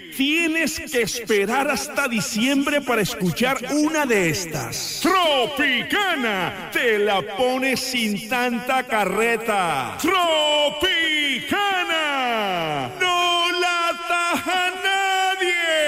tienes que esperar hasta diciembre para escuchar una de estas. Tropicana, te la pones sin tanta carreta. Tropicana.